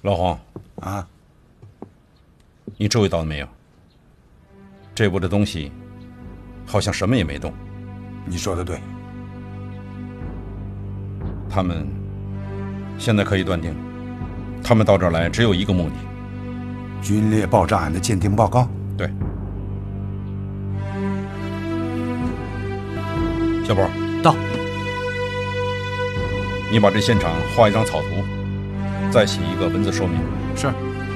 老黄啊， 你注意到了没有？这屋的东西好像什么也没动。 你说的对。 他们现在可以断定，他们到这儿来只有一个目的： 军烈爆炸案的鉴定报告。 对。小宝， 到。 你把这现场画一张草图，再写一个文字说明。 是。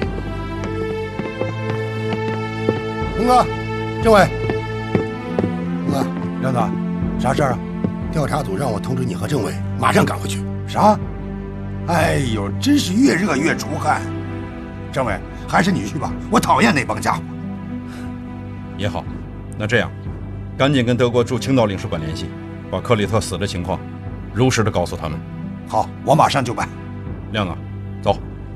洪哥，政委，洪哥， 梁子，啥事儿啊？ 调查组让我通知你和政委马上赶回去。 啥？哎呦，真是越热越出汗。政委，还是你去吧，我讨厌那帮家伙。 也好，那这样，赶紧跟德国驻青岛领事馆联系，把克里特死的情况如实的告诉他们。 好，我马上就办。 亮子，走。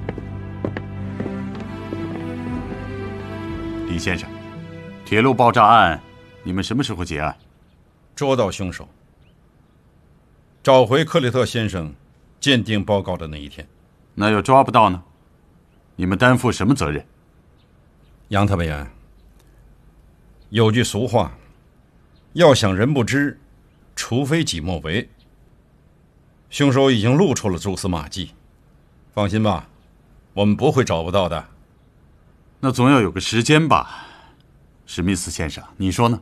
李先生，铁路爆炸案，你们什么时候结案？ 捉到凶手，找回克里特先生鉴定报告的那一天。 那要抓不到呢？你们担负什么责任？ 杨特派员，有句俗话，要想人不知，除非己莫为。凶手已经露出了蛛丝马迹，放心吧，我们不会找不到的。 那总要有个时间吧，史密斯先生，你说呢？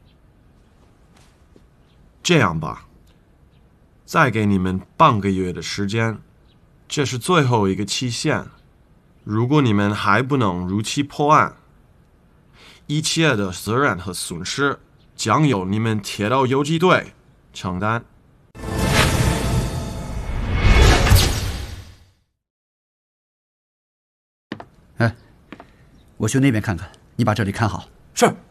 这样吧，再给你们半个月的时间，这是最后一个期限。如果你们还不能如期破案，一切的责任和损失将由你们铁道游击队承担。 哎，我去那边看看，你把这里看好。 是。